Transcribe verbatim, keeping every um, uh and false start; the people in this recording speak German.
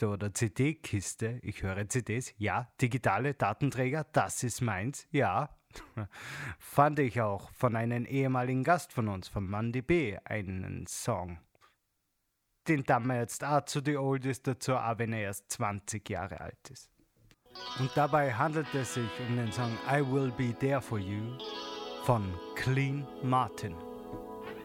Kiste oder C D-Kiste. Ich höre C Ds. Ja, digitale Datenträger, das ist meins. Ja. Fand ich auch von einem ehemaligen Gast von uns, von Mandy B, einen Song. Den tun wir jetzt auch zu den Oldies dazu, auch wenn er erst zwanzig Jahre alt ist. Und dabei handelt es sich um den Song I Will Be There For You von Clean Martin.